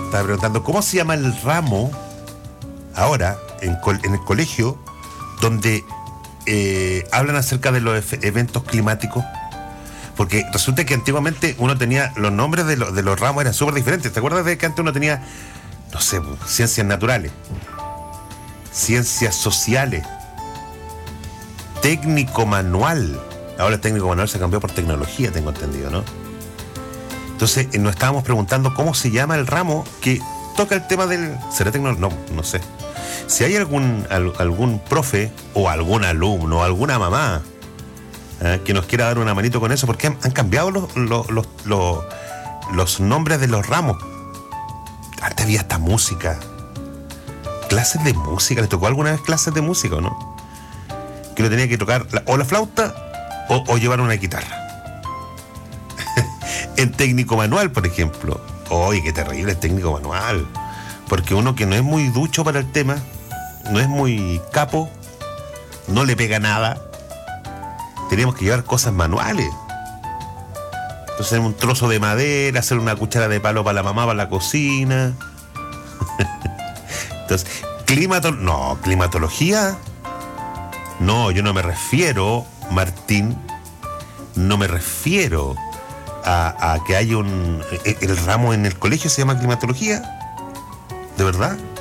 Estaba preguntando, ¿cómo se llama el ramo ahora en el colegio donde hablan acerca de los eventos climáticos? Porque resulta que antiguamente uno tenía los nombres de los ramos eran súper diferentes. ¿Te acuerdas de que antes uno tenía, no sé, ciencias naturales, ciencias sociales, técnico manual? Ahora el técnico manual se cambió por tecnología, tengo entendido, ¿no? Entonces nos estábamos preguntando cómo se llama el ramo que toca el tema del... ¿Será tecnológico? No sé. Si hay algún profe o algún alumno o alguna mamá que nos quiera dar una manito con eso, porque han cambiado los nombres de los ramos. Antes había hasta música, clases de música. ¿Les tocó alguna vez clases de música o no? Que uno tenía que tocar o la flauta o llevar una guitarra. En técnico manual, por ejemplo. Oye, qué terrible el técnico manual. Porque uno que no es muy ducho para el tema, no es muy capo, no le pega nada, teníamos que llevar cosas manuales. Entonces, un trozo de madera, hacer una cuchara de palo para la mamá, para la cocina. Entonces, climatología. No, yo no me refiero, Martín, no me refiero a que haya el ramo en el colegio se llama climatología. ¿De verdad?